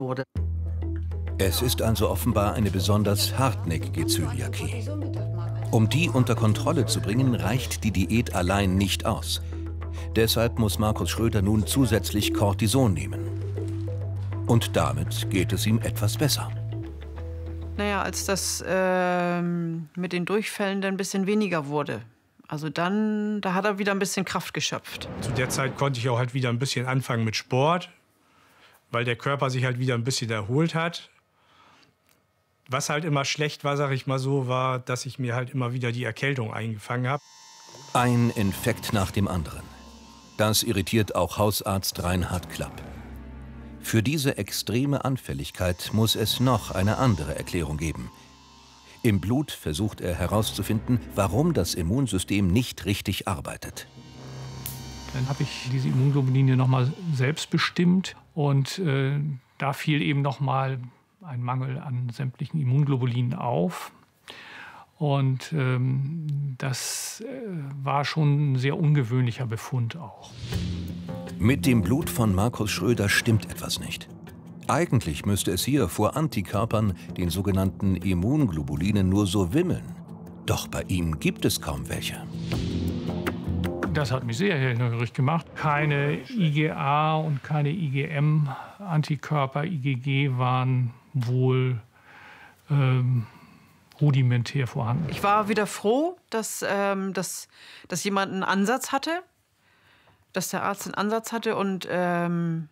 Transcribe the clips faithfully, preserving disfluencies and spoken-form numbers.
wurde. Es ist also offenbar eine besonders hartnäckige Zöliakie. Um die unter Kontrolle zu bringen, reicht die Diät allein nicht aus. Deshalb muss Markus Schröder nun zusätzlich Cortison nehmen. Und damit geht es ihm etwas besser. Naja, als das ähm, mit den Durchfällen dann ein bisschen weniger wurde, also dann, da hat er wieder ein bisschen Kraft geschöpft. Zu der Zeit konnte ich auch halt wieder ein bisschen anfangen mit Sport, weil der Körper sich halt wieder ein bisschen erholt hat. Was halt immer schlecht war, sag ich mal so, war, dass ich mir halt immer wieder die Erkältung eingefangen habe. Ein Infekt nach dem anderen. Das irritiert auch Hausarzt Reinhard Klapp. Für diese extreme Anfälligkeit muss es noch eine andere Erklärung geben. Im Blut versucht er herauszufinden, warum das Immunsystem nicht richtig arbeitet. Dann habe ich diese Immunglobuline noch mal selbst bestimmt und äh, da fiel eben noch mal ein Mangel an sämtlichen Immunglobulinen auf. Und ähm, das äh, war schon ein sehr ungewöhnlicher Befund auch. Mit dem Blut von Markus Schröder stimmt etwas nicht. Eigentlich müsste es hier vor Antikörpern, den sogenannten Immunglobulinen, nur so wimmeln. Doch bei ihm gibt es kaum welche. Das hat mich sehr hellhörig gemacht. Keine I G A und keine I G M-Antikörper, I G G waren wohl ähm, rudimentär vorhanden. Ich war wieder froh, dass, ähm, dass, dass jemand einen Ansatz hatte, dass der Arzt einen Ansatz hatte und ähm,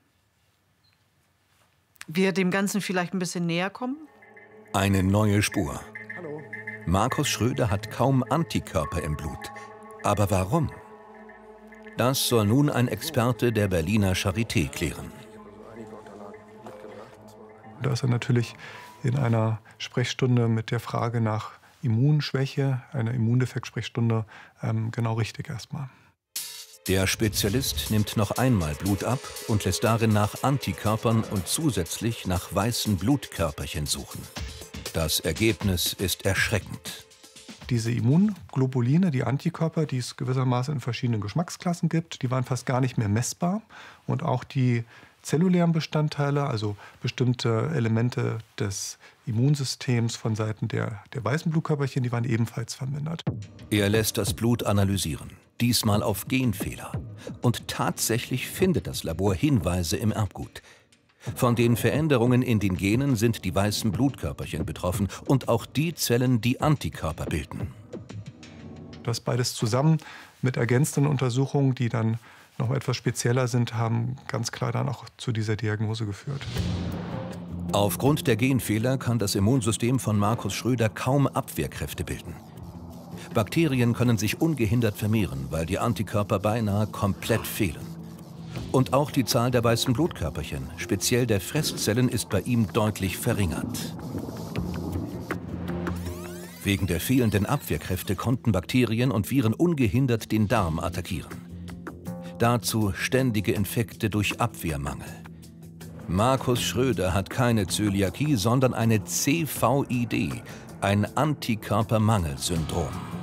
wir dem Ganzen vielleicht ein bisschen näher kommen. Eine neue Spur. Hallo. Markus Schröder hat kaum Antikörper im Blut. Aber warum? Das soll nun ein Experte der Berliner Charité klären. Da ist er natürlich in einer Sprechstunde mit der Frage nach Immunschwäche, einer Immundefekt-Sprechstunde, ähm, genau richtig erstmal. Der Spezialist nimmt noch einmal Blut ab und lässt darin nach Antikörpern und zusätzlich nach weißen Blutkörperchen suchen. Das Ergebnis ist erschreckend. Diese Immunglobuline, die Antikörper, die es gewissermaßen in verschiedenen Geschmacksklassen gibt, die waren fast gar nicht mehr messbar. Und auch die zellulären Bestandteile, also bestimmte Elemente des Immunsystems von Seiten der, der weißen Blutkörperchen, die waren ebenfalls vermindert. Er lässt das Blut analysieren, diesmal auf Genfehler. Und tatsächlich findet das Labor Hinweise im Erbgut. Von den Veränderungen in den Genen sind die weißen Blutkörperchen betroffen und auch die Zellen, die Antikörper bilden. Das beides zusammen mit ergänzenden Untersuchungen, die dann noch etwas spezieller sind, haben ganz klar dann auch zu dieser Diagnose geführt. Aufgrund der Genfehler kann das Immunsystem von Markus Schröder kaum Abwehrkräfte bilden. Bakterien können sich ungehindert vermehren, weil die Antikörper beinahe komplett fehlen. Und auch die Zahl der weißen Blutkörperchen, speziell der Fresszellen, ist bei ihm deutlich verringert. Wegen der fehlenden Abwehrkräfte konnten Bakterien und Viren ungehindert den Darm attackieren. Dazu ständige Infekte durch Abwehrmangel. Markus Schröder hat keine Zöliakie, sondern eine C V I D, ein Antikörpermangelsyndrom.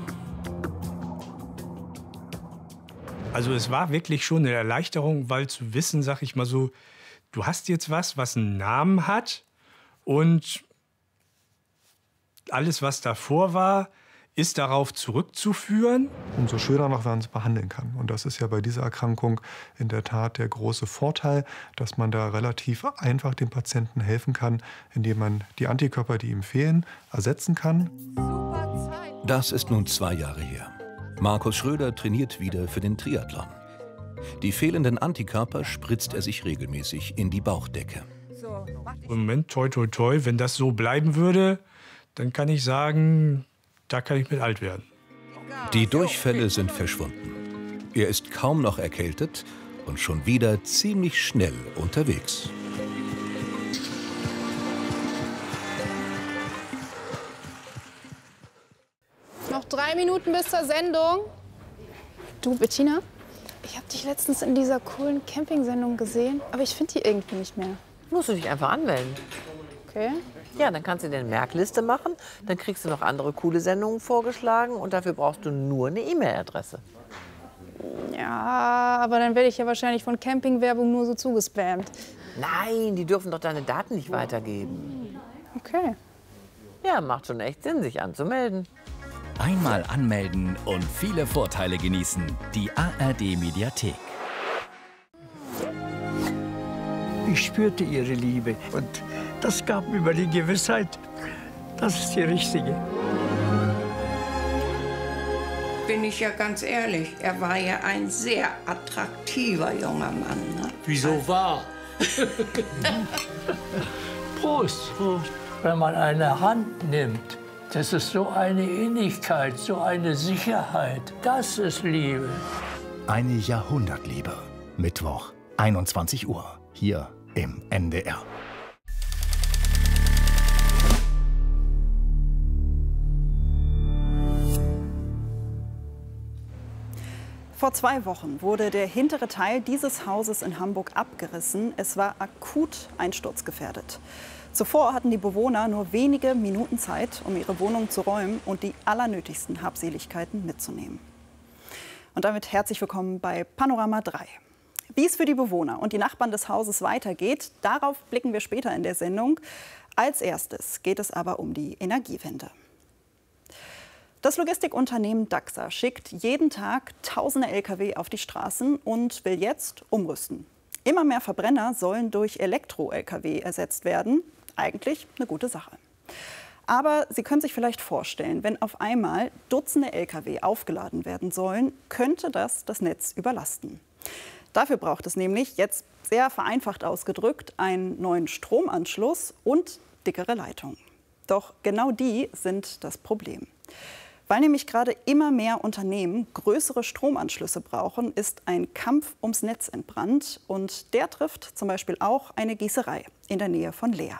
Also es war wirklich schon eine Erleichterung, weil zu wissen, sag ich mal so, du hast jetzt was, was einen Namen hat und alles, was davor war, ist darauf zurückzuführen. Umso schöner noch, wenn man es behandeln kann. Und das ist ja bei dieser Erkrankung in der Tat der große Vorteil, dass man da relativ einfach dem Patienten helfen kann, indem man die Antikörper, die ihm fehlen, ersetzen kann. Das ist nun zwei Jahre her. Markus Schröder trainiert wieder für den Triathlon. Die fehlenden Antikörper spritzt er sich regelmäßig in die Bauchdecke. Im Moment, toi, toi, toi, wenn das so bleiben würde, dann kann ich sagen, da kann ich mit alt werden. Die Durchfälle sind verschwunden. Er ist kaum noch erkältet und schon wieder ziemlich schnell unterwegs. Noch drei Minuten bis zur Sendung. Du, Bettina, ich habe dich letztens in dieser coolen Camping-Sendung gesehen, aber ich finde die irgendwie nicht mehr. Musst du dich einfach anmelden. Okay. Ja, dann kannst du dir eine Merkliste machen, dann kriegst du noch andere coole Sendungen vorgeschlagen und dafür brauchst du nur eine E-Mail-Adresse. Ja, aber dann werde ich ja wahrscheinlich von Campingwerbung nur so zugespammt. Nein, die dürfen doch deine Daten nicht weitergeben. Okay. Ja, macht schon echt Sinn, sich anzumelden. Einmal anmelden und viele Vorteile genießen. Die A R D-Mediathek. Ich spürte ihre Liebe und das gab mir die Gewissheit, das ist die richtige. Bin ich ja ganz ehrlich, er war ja ein sehr attraktiver junger Mann. Ne? Wieso war? Prost. Prost! Wenn man eine Hand nimmt, das ist so eine Innigkeit, so eine Sicherheit. Das ist Liebe. Eine Jahrhundertliebe. Mittwoch, einundzwanzig Uhr, hier im N D R. Vor zwei Wochen wurde der hintere Teil dieses Hauses in Hamburg abgerissen. Es war akut einsturzgefährdet. Zuvor hatten die Bewohner nur wenige Minuten Zeit, um ihre Wohnung zu räumen und die allernötigsten Habseligkeiten mitzunehmen. Und damit herzlich willkommen bei Panorama drei. Wie es für die Bewohner und die Nachbarn des Hauses weitergeht, darauf blicken wir später in der Sendung. Als erstes geht es aber um die Energiewende. Das Logistikunternehmen Dachser schickt jeden Tag tausende L K W auf die Straßen und will jetzt umrüsten. Immer mehr Verbrenner sollen durch Elektro-L K W ersetzt werden. Eigentlich eine gute Sache. Aber Sie können sich vielleicht vorstellen, wenn auf einmal Dutzende L K W aufgeladen werden sollen, könnte das das Netz überlasten. Dafür braucht es nämlich, jetzt sehr vereinfacht ausgedrückt, einen neuen Stromanschluss und dickere Leitungen. Doch genau die sind das Problem. Weil nämlich gerade immer mehr Unternehmen größere Stromanschlüsse brauchen, ist ein Kampf ums Netz entbrannt. Und der trifft zum Beispiel auch eine Gießerei in der Nähe von Leer.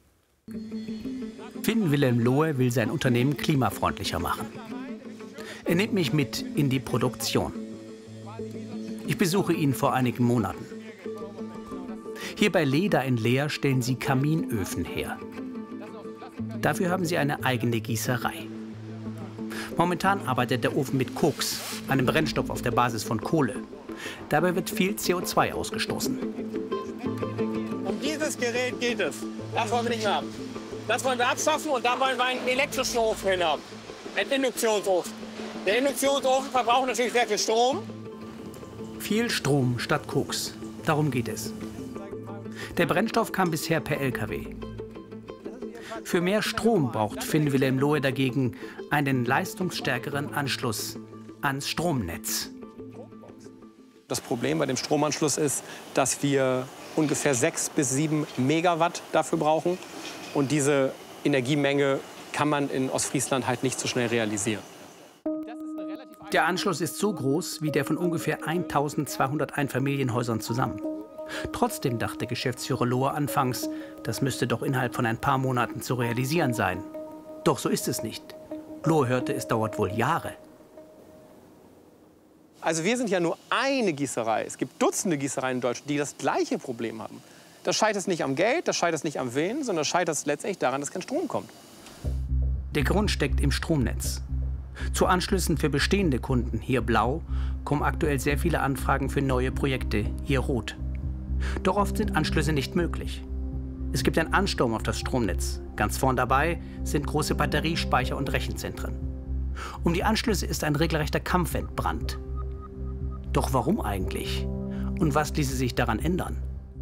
Finn Wilhelm Lohe will sein Unternehmen klimafreundlicher machen. Er nimmt mich mit in die Produktion. Ich besuche ihn vor einigen Monaten. Hier bei Leda in Leer stellen sie Kaminöfen her. Dafür haben sie eine eigene Gießerei. Momentan arbeitet der Ofen mit Koks, einem Brennstoff auf der Basis von Kohle. Dabei wird viel C O zwei ausgestoßen. Um dieses Gerät geht es. Das wollen wir nicht haben. Das wollen wir abschaffen und da wollen wir einen elektrischen Ofen hin haben. Ein Induktionsofen. Der Induktionsofen verbraucht natürlich sehr viel Strom. Viel Strom statt Koks. Darum geht es. Der Brennstoff kam bisher per L K W. Für mehr Strom braucht Finn Wilhelm Lohe dagegen einen leistungsstärkeren Anschluss ans Stromnetz. Das Problem bei dem Stromanschluss ist, dass wir ungefähr sechs bis sieben Megawatt dafür brauchen. Und diese Energiemenge kann man in Ostfriesland halt nicht so schnell realisieren. Der Anschluss ist so groß wie der von ungefähr eintausendzweihundert Einfamilienhäusern zusammen. Trotzdem dachte Geschäftsführer Lohe anfangs, das müsste doch innerhalb von ein paar Monaten zu realisieren sein. Doch so ist es nicht. Lohe hörte, es dauert wohl Jahre. Also wir sind ja nur eine Gießerei. Es gibt Dutzende Gießereien in Deutschland, die das gleiche Problem haben. Das scheitert nicht am Geld, das scheitert nicht am Willen, sondern das scheitert letztendlich daran, dass kein Strom kommt. Der Grund steckt im Stromnetz. Zu Anschlüssen für bestehende Kunden, hier blau, kommen aktuell sehr viele Anfragen für neue Projekte, hier rot. Doch oft sind Anschlüsse nicht möglich. Es gibt einen Ansturm auf das Stromnetz. Ganz vorn dabei sind große Batteriespeicher und Rechenzentren. Um die Anschlüsse ist ein regelrechter Kampf entbrannt. Doch warum eigentlich? Und was ließe sich daran ändern?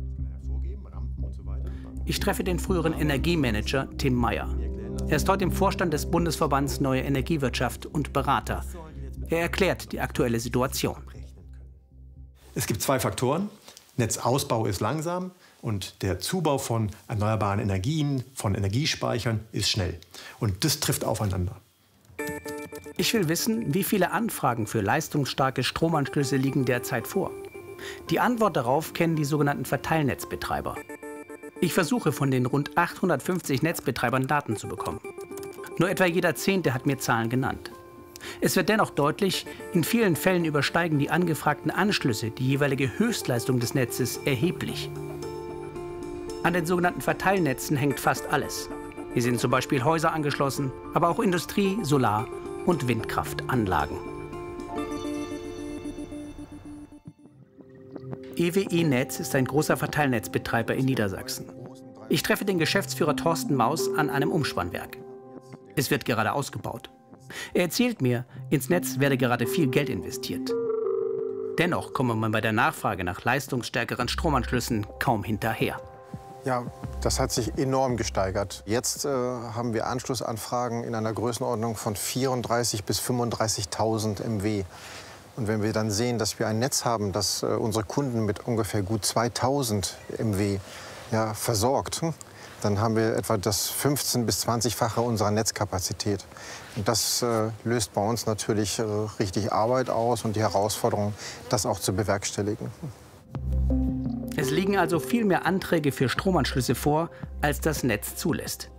Ich treffe den früheren Energiemanager Tim Meyer. Er ist heute im Vorstand des Bundesverbands Neue Energiewirtschaft und Berater. Er erklärt die aktuelle Situation. Es gibt zwei Faktoren. Netzausbau ist langsam und der Zubau von erneuerbaren Energien, von Energiespeichern ist schnell. Und das trifft aufeinander. Ich will wissen, wie viele Anfragen für leistungsstarke Stromanschlüsse liegen derzeit vor. Die Antwort darauf kennen die sogenannten Verteilnetzbetreiber. Ich versuche von den rund achthundertfünfzig Netzbetreibern Daten zu bekommen. Nur etwa jeder Zehnte hat mir Zahlen genannt. Es wird dennoch deutlich, in vielen Fällen übersteigen die angefragten Anschlüsse die jeweilige Höchstleistung des Netzes erheblich. An den sogenannten Verteilnetzen hängt fast alles. Hier sind zum Beispiel Häuser angeschlossen, aber auch Industrie, Solar- und Windkraftanlagen. E W E-Netz ist ein großer Verteilnetzbetreiber in Niedersachsen. Ich treffe den Geschäftsführer Thorsten Maus an einem Umspannwerk. Es wird gerade ausgebaut. Er erzählt mir, ins Netz werde gerade viel Geld investiert. Dennoch komme man bei der Nachfrage nach leistungsstärkeren Stromanschlüssen kaum hinterher. Ja, das hat sich enorm gesteigert. Jetzt äh, haben wir Anschlussanfragen in einer Größenordnung von vierunddreißigtausend bis fünfunddreißigtausend Megawatt. Und wenn wir dann sehen, dass wir ein Netz haben, das äh, unsere Kunden mit ungefähr gut zweitausend Megawatt ja, versorgt, hm, dann haben wir etwa das fünfzehn- bis zwanzigfache unserer Netzkapazität. Und das äh, löst bei uns natürlich äh, richtig Arbeit aus und die Herausforderung, das auch zu bewerkstelligen. Es liegen also viel mehr Anträge für Stromanschlüsse vor, als das Netz zulässt.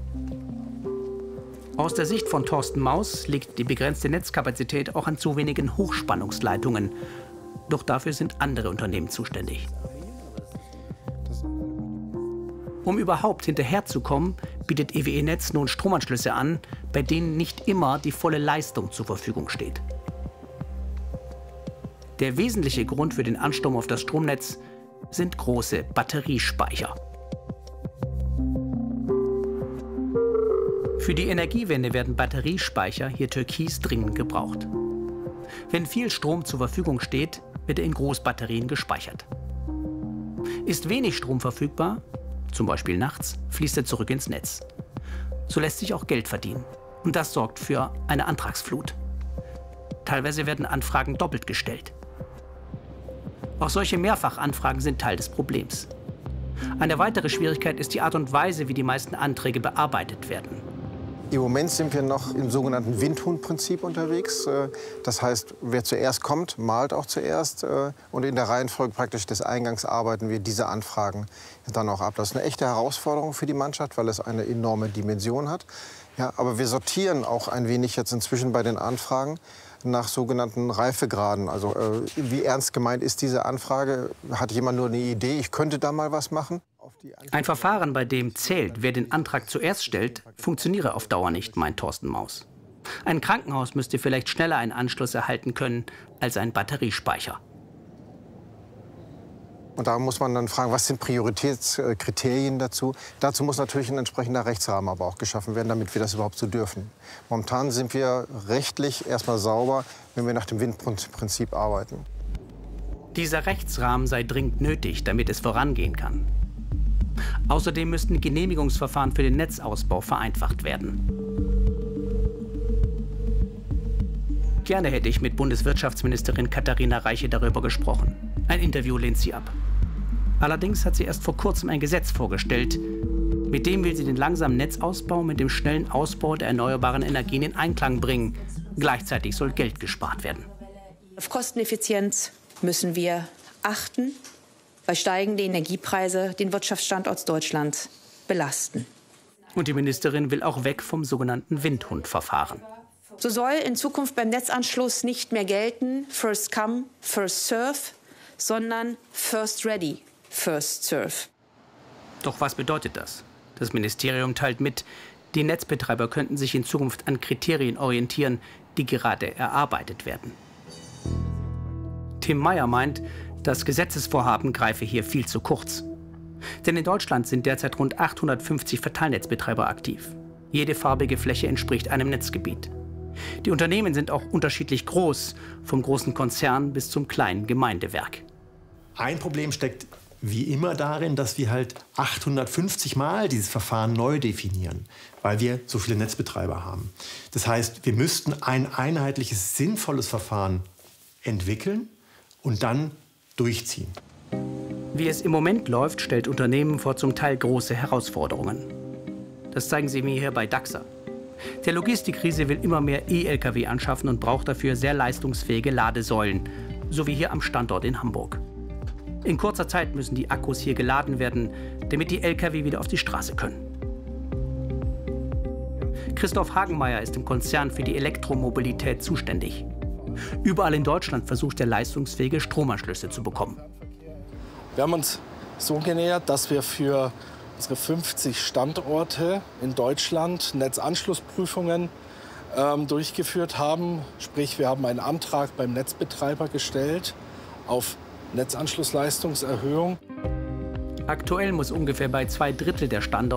Aus der Sicht von Thorsten Maus liegt die begrenzte Netzkapazität auch an zu wenigen Hochspannungsleitungen. Doch dafür sind andere Unternehmen zuständig. Um überhaupt hinterherzukommen, bietet E W E-Netz nun Stromanschlüsse an, bei denen nicht immer die volle Leistung zur Verfügung steht. Der wesentliche Grund für den Ansturm auf das Stromnetz sind große Batteriespeicher. Für die Energiewende werden Batteriespeicher, hier Türkis, dringend gebraucht. Wenn viel Strom zur Verfügung steht, wird er in Großbatterien gespeichert. Ist wenig Strom verfügbar, zum Beispiel nachts, fließt er zurück ins Netz. So lässt sich auch Geld verdienen. Und das sorgt für eine Antragsflut. Teilweise werden Anfragen doppelt gestellt. Auch solche Mehrfachanfragen sind Teil des Problems. Eine weitere Schwierigkeit ist die Art und Weise, wie die meisten Anträge bearbeitet werden. Im Moment sind wir noch im sogenannten Windhuhn-Prinzip unterwegs. Das heißt, wer zuerst kommt, malt auch zuerst. Und in der Reihenfolge praktisch des Eingangs arbeiten wir diese Anfragen dann auch ab. Das ist eine echte Herausforderung für die Mannschaft, weil es eine enorme Dimension hat. Ja, aber wir sortieren auch ein wenig jetzt inzwischen bei den Anfragen nach sogenannten Reifegraden. Also äh, wie ernst gemeint ist diese Anfrage? Hat jemand nur eine Idee, ich könnte da mal was machen? Ein Verfahren, bei dem zählt, wer den Antrag zuerst stellt, funktioniere auf Dauer nicht, meint Thorsten Maus. Ein Krankenhaus müsste vielleicht schneller einen Anschluss erhalten können als ein Batteriespeicher. Und da muss man dann fragen, was sind Prioritätskriterien dazu? Dazu muss natürlich ein entsprechender Rechtsrahmen aber auch geschaffen werden, damit wir das überhaupt so dürfen. Momentan sind wir rechtlich erstmal sauber, wenn wir nach dem Windprinzip arbeiten. Dieser Rechtsrahmen sei dringend nötig, damit es vorangehen kann. Außerdem müssten Genehmigungsverfahren für den Netzausbau vereinfacht werden. Gerne hätte ich mit Bundeswirtschaftsministerin Katharina Reiche darüber gesprochen. Ein Interview lehnt sie ab. Allerdings hat sie erst vor kurzem ein Gesetz vorgestellt. Mit dem will sie den langsamen Netzausbau mit dem schnellen Ausbau der erneuerbaren Energien in Einklang bringen. Gleichzeitig soll Geld gespart werden. Auf Kosteneffizienz müssen wir achten, weil steigende Energiepreise den Wirtschaftsstandort Deutschland belasten. Und die Ministerin will auch weg vom sogenannten Windhund-Verfahren. So soll in Zukunft beim Netzanschluss nicht mehr gelten First come, first serve, sondern First ready, first serve. Doch was bedeutet das? Das Ministerium teilt mit, die Netzbetreiber könnten sich in Zukunft an Kriterien orientieren, die gerade erarbeitet werden. Tim Meyer meint, das Gesetzesvorhaben greife hier viel zu kurz. Denn in Deutschland sind derzeit rund achthundertfünfzig Verteilnetzbetreiber aktiv. Jede farbige Fläche entspricht einem Netzgebiet. Die Unternehmen sind auch unterschiedlich groß, vom großen Konzern bis zum kleinen Gemeindewerk. Ein Problem steckt wie immer darin, dass wir halt achthundertfünfzig Mal dieses Verfahren neu definieren, weil wir so viele Netzbetreiber haben. Das heißt, wir müssten ein einheitliches, sinnvolles Verfahren entwickeln und dann durchziehen. Wie es im Moment läuft, stellt Unternehmen vor zum Teil große Herausforderungen. Das zeigen sie mir hier bei Daxa. Der Logistikriese will immer mehr E L K W anschaffen und braucht dafür sehr leistungsfähige Ladesäulen, so wie hier am Standort in Hamburg. In kurzer Zeit müssen die Akkus hier geladen werden, damit die L K W wieder auf die Straße können. Christoph Hagenmeier ist im Konzern für die Elektromobilität zuständig. Überall in Deutschland versucht er, leistungsfähige Stromanschlüsse zu bekommen. Wir haben uns so genähert, dass wir für unsere fünfzig Standorte in Deutschland Netzanschlussprüfungen ähm, durchgeführt haben. Sprich, wir haben einen Antrag beim Netzbetreiber gestellt auf Netzanschlussleistungserhöhung. Aktuell muss ungefähr bei zwei Drittel der Standorte